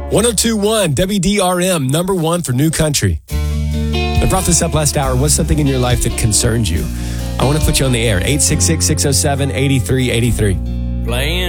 1021 WDRM, number one for new country. I brought this up last hour. What's something in your life that concerns you? I want to put you on the air. 866-607-8383. Playing